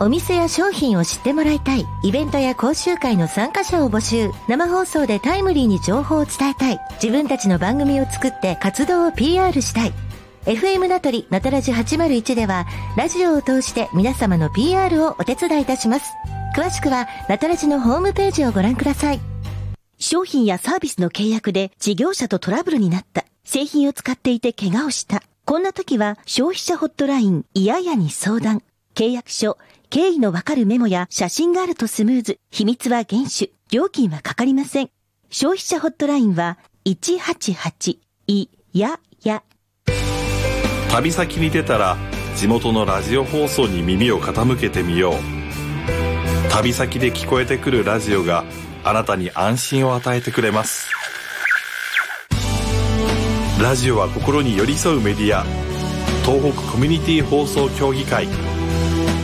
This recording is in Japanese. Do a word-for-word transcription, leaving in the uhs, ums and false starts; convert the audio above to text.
お店や商品を知ってもらいたい。イベントや講習会の参加者を募集。生放送でタイムリーに情報を伝えたい。自分たちの番組を作って活動を ピーアール したい。エフエム ナトリナトラジはちまるいちではラジオを通して皆様の ピーアール をお手伝いいたします。詳しくはナトラジのホームページをご覧ください。 商品やサービスの契約で事業者とトラブルになった。製品を使っていて怪我をした。こんな時は消費者ホットラインいややに相談。契約書、経緯のわかるメモや写真があるとスムーズ。秘密は厳守。料金はかかりません。消費者ホットラインはいちはちはちいやや。 旅先に出たら地元のラジオ放送に耳を傾けてみよう。旅先で聞こえてくるラジオがあなたに安心を与えてくれます。ラジオは心に寄り添うメディア。東北コミュニティ放送協議会。